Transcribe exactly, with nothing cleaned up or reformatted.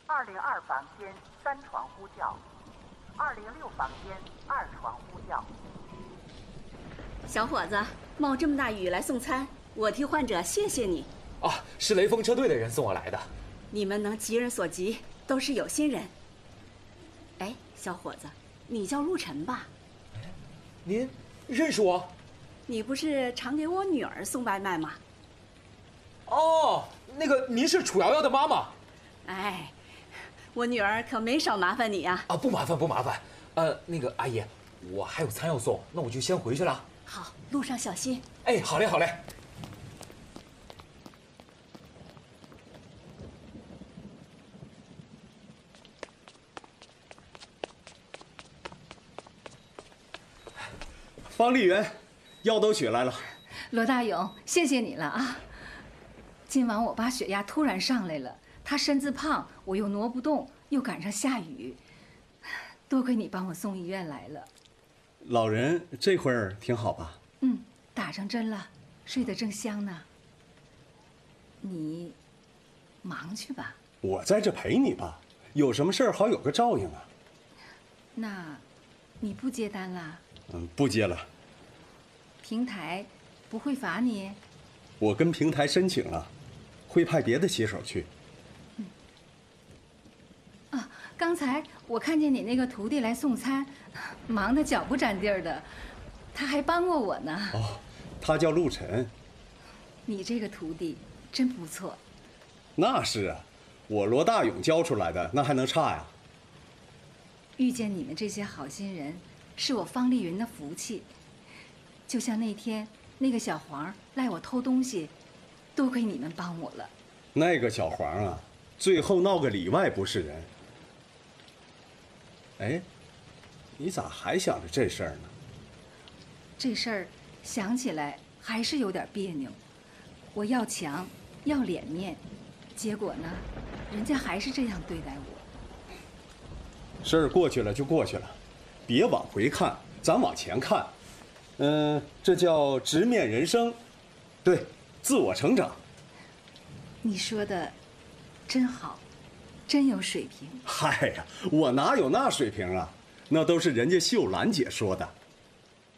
二零二房间三床呼叫，二零六房间二床呼叫。 小伙子，冒这么大雨来送餐，我替患者谢谢你。 啊，是雷锋车队的人送我来的。 你们能急人所急，都是有心人。哎，小伙子，你叫陆晨吧？ 您认识我？ 你不是常给我女儿送外卖吗？ 哦，那个您是楚瑶瑶的妈妈。 哎，我女儿可没少麻烦你呀。 啊，不麻烦不麻烦。呃，那个阿姨，我还有餐要送，那我就先回去了。 好，路上小心。 哎，好嘞好嘞。 方丽媛，药都取来了。 罗大勇，谢谢你了啊！今晚我爸血压突然上来了，他身子胖，我又挪不动，又赶上下雨，多亏你帮我送医院来了。 老人这会儿挺好吧？ 嗯，打上针了，睡得正香呢。你忙去吧， 我在这陪你吧，有什么事儿好有个照应啊。 那，你不接单啦？ 嗯，不接了。 平台不会罚你？ 我跟平台申请了，会派别的写手去。 嗯。啊，刚才我看见你那个徒弟来送餐，忙得脚不沾地儿的，他还帮过我呢。 哦，他叫陆晨。 你这个徒弟真不错。 那是啊，我罗大勇教出来的，那还能差呀？ 遇见你们这些好心人，是我方丽云的福气。就像那天那个小黄赖我偷东西，多亏你们帮我了。 那个小黄啊，最后闹个里外不是人。哎，你咋还想着这事儿呢？ 这事儿想起来还是有点别扭。我要强，要脸面，结果呢，人家还是这样对待我。 事儿过去了就过去了，别往回看，咱往前看。嗯，这叫直面人生，对，自我成长。 你说的真好，真有水平。 嗨呀，我哪有那水平啊？那都是人家秀兰姐说的。